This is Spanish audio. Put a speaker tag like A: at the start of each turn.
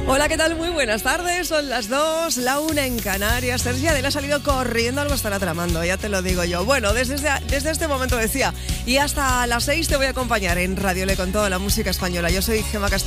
A: Hola, ¿qué tal? Muy buenas tardes. Son las 2, la 1 en Canarias. Sergi Adela ha salido corriendo, algo estará tramando, ya te lo digo yo. Bueno, desde este momento decía, y hasta las 6 te voy a acompañar en Radio Le con toda la música española. Yo soy Gemma Castilla.